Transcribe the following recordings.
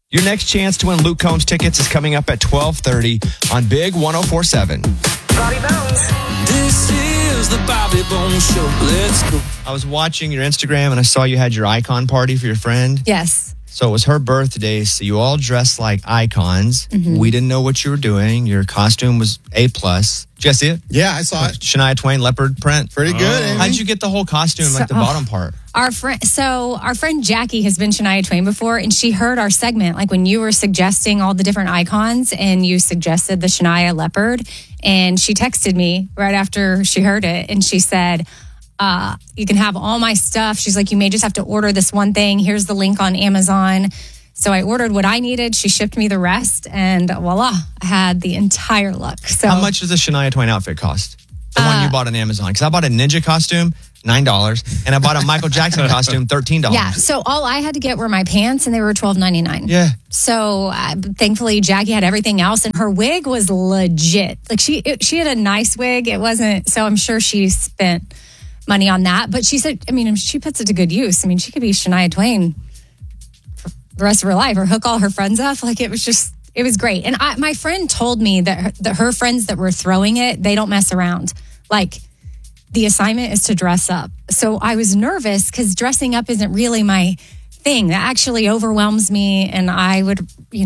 Your next chance to win Luke Combs tickets is coming up at 12:30 on Big 104.7. Bobby Bones. This is the Bobby Bones Show. Let's go. I was watching your Instagram and I saw you had your icon party for your friend. Yes. So it was her birthday, so you all dressed like icons. Mm-hmm. We didn't know what you were doing. Your costume was A+. Did you guys see it? Yeah, I saw it. Shania Twain leopard print. Pretty good, Amy. How'd you get the whole costume, like the bottom part? Our friend Jackie has been Shania Twain before, and she heard our segment, like when you were suggesting all the different icons, and you suggested the Shania leopard, and she texted me right after she heard it, and she said, you can have all my stuff. She's like, you may just have to order this one thing. Here's the link on Amazon. So I ordered what I needed. She shipped me the rest, and voila, I had the entire look. So how much does a Shania Twain outfit cost? The one you bought on Amazon? Because I bought a ninja costume, $9, and I bought a Michael Jackson costume, $13. yeah, so all I had to get were my pants, and they were $12.99. Yeah. So thankfully, Jackie had everything else, and her wig was legit. Like she had a nice wig. It wasn't. So I'm sure she spent money on that. But she said, I mean, she puts it to good use. I mean, she could be Shania Twain for the rest of her life, or hook all her friends up. Like it was great. And my friend told me that her friends that were throwing it, they don't mess around. Like the assignment is to dress up. So I was nervous because dressing up isn't really my thing. That actually overwhelms me, and I would,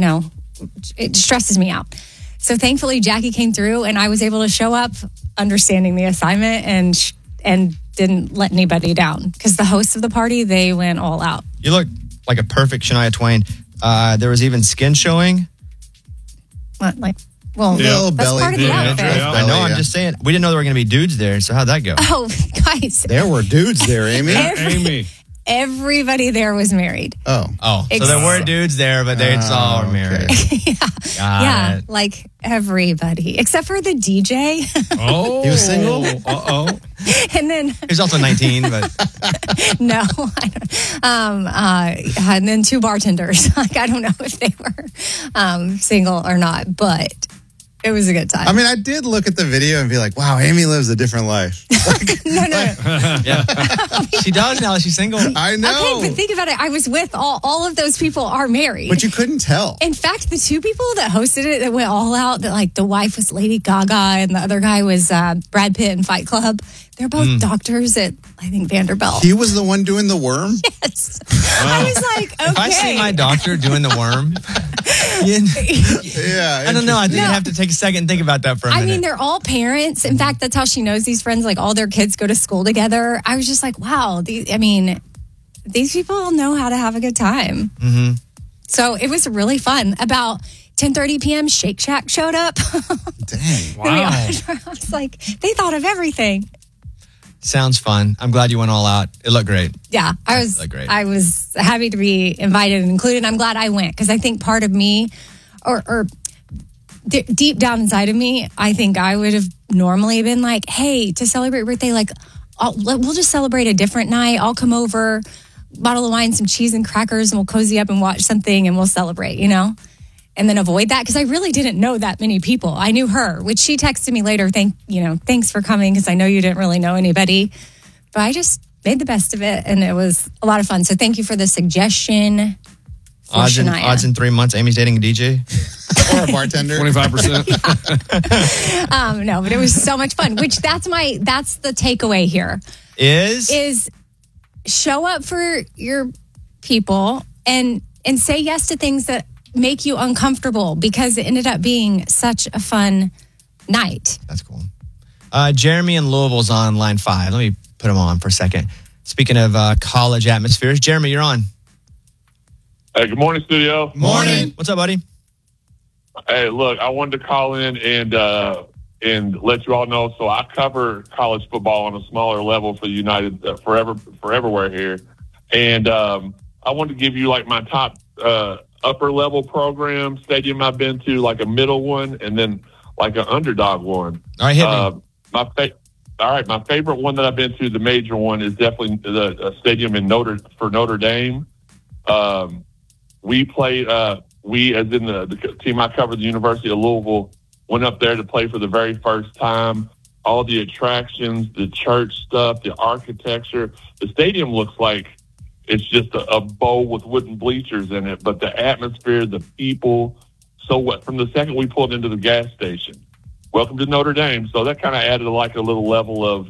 it stresses me out. So thankfully, Jackie came through, and I was able to show up understanding the assignment and didn't let anybody down, because the hosts of the party, they went all out. You look like a perfect Shania Twain. There was even skin showing. What, like, well, Little that's belly. part of the outfit. I know, I'm just saying. We didn't know there were going to be dudes there, so how'd that go? Oh, guys. There were dudes there, Amy. Amy. Everybody there was married. Oh, so there were dudes there, but they all were married. Yeah, like everybody except for the DJ. Oh. he was single? Uh-oh. And then He was also 19, but no, I don't. And then two bartenders. Like I don't know if they were single or not, but it was a good time. I mean, I did look at the video and be like, wow, Amy lives a different life. no. yeah, she does now that she's single. I know. Okay, but think about it. I was with all of those people are married. But you couldn't tell. In fact, the two people that hosted it that went all out, that like the wife was Lady Gaga and the other guy was Brad Pitt in Fight Club. They're both doctors at, I think, Vanderbilt. He was the one doing the worm? Yes. I was like, okay. If I see my doctor doing the worm, Yeah. I don't know. I think you have to take a second and think about that for a minute. I mean, they're all parents. In fact, that's how she knows these friends. Like, all their kids go to school together. I was just like, wow. These people know how to have a good time. Mm-hmm. So it was really fun. About 10:30 p.m., Shake Shack showed up. Dang. Wow. I was like, they thought of everything. Sounds fun. I'm glad you went all out. It looked great. Yeah, I was happy to be invited and included. I'm glad I went, because I think part of me, or deep down inside of me, I think I would have normally been like, hey, to celebrate your birthday, like, we'll just celebrate a different night. I'll come over, bottle of wine, some cheese and crackers, and we'll cozy up and watch something and we'll celebrate, and then avoid that, because I really didn't know that many people. I knew her, which she texted me later. Thanks for coming, because I know you didn't really know anybody. But I just made the best of it, and it was a lot of fun. So thank you for the suggestion. Odds in 3 months, Amy's dating a DJ Or a bartender. 25%. No, but it was so much fun. Which that's the takeaway here. Is show up for your people and say yes to things that make you uncomfortable, because it ended up being such a fun night. That's cool. Jeremy in Louisville's on line 5. Let me put him on for a second. Speaking of college atmospheres, Jeremy, you're on. Hey, good morning, studio. Morning. What's up, buddy? Hey, look, I wanted to call in and let you all know. So I cover college football on a smaller level for United Foreverwhere here, and I wanted to give you like my top upper level program stadium I've been to, like a middle one, and then like an underdog one. All right, hit me. My favorite one that I've been to, the major one, is definitely the stadium in Notre Dame. We played. We, as in the team I covered, the University of Louisville, went up there to play for the very first time. All the attractions, the church stuff, the architecture. The stadium looks like it's just a bowl with wooden bleachers in it. But the atmosphere, the people, so what? From the second we pulled into the gas station, welcome to Notre Dame. So that kind of added like a little level of,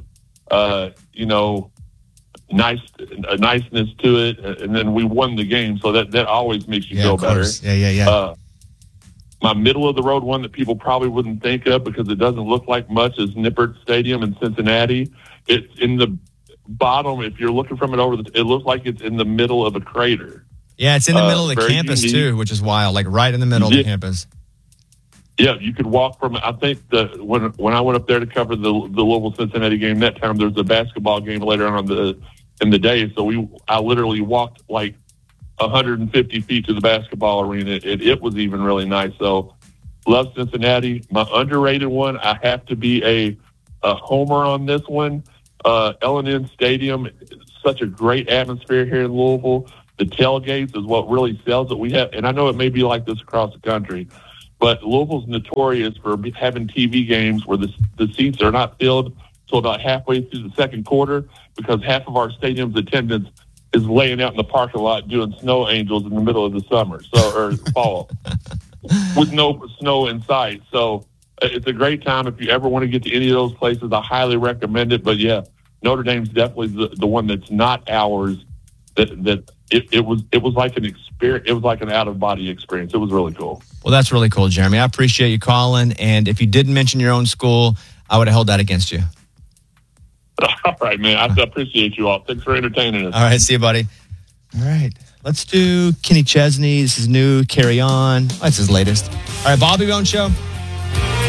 niceness to it. And then we won the game, so that always makes you feel better. Yeah. My middle of the road one that people probably wouldn't think of because it doesn't look like much is Nippert Stadium in Cincinnati. It's in the bottom. If you're looking from it it looks like it's in the middle of a crater. Yeah, it's in the middle of the campus unique. Too, which is wild. Like right in the middle of the campus. Yeah, you could walk from it. I think when I went up there to cover the Louisville Cincinnati game that time, there was a basketball game later on in the day. So I literally walked like 150 feet to the basketball arena. It was even really nice. So love Cincinnati. My underrated one, I have to be a homer on this one. L&N Stadium, such a great atmosphere here in Louisville. The tailgates is what really sells it. We have, and I know it may be like this across the country, but Louisville's notorious for having TV games where the seats are not filled till about halfway through the second quarter because half of our stadium's attendance is laying out in the parking lot doing snow angels in the middle of the summer, or fall, with no snow in sight. So it's a great time. If you ever want to get to any of those places, I highly recommend it. But yeah, Notre Dame's definitely the one that's not ours. It was like an experience. It was like an out of body experience. It was really cool. Well, that's really cool, Jeremy. I appreciate you calling. And if you didn't mention your own school, I would have held that against you. All right, man. I appreciate you all. Thanks for entertaining us. All right, see you, buddy. All right, let's do Kenny Chesney. This is new. Carry On. That's his latest. All right, Bobby Bone Show.